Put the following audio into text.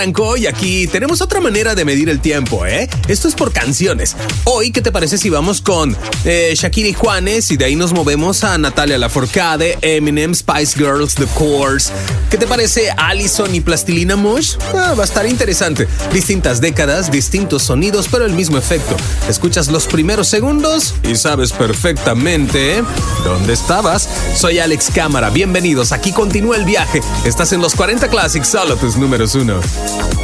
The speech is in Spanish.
Y aquí tenemos otra manera de medir el tiempo, ¿eh? Esto es por canciones. Hoy, ¿qué te parece si vamos con Shakira y Juanes y de ahí nos movemos a Natalia Lafourcade, Eminem, Spice Girls, The Course? ¿Qué te parece Allison y Plastilina Mosh? Va a estar interesante. Distintas décadas, distintos sonidos, pero el mismo efecto. Escuchas los primeros segundos y sabes perfectamente dónde estabas. Soy Alex Cámara, bienvenidos. Aquí continúa el viaje. Estás en los 40 Classics, solo tus números 1.